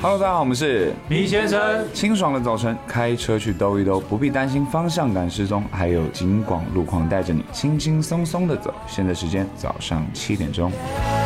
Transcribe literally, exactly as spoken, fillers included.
Hello， 大家好，我们是米先生。 清爽的早晨，开车去兜一兜，不必担心方向感失踪，还有警广路况带着你轻轻松松的走。现在时间早上七点钟。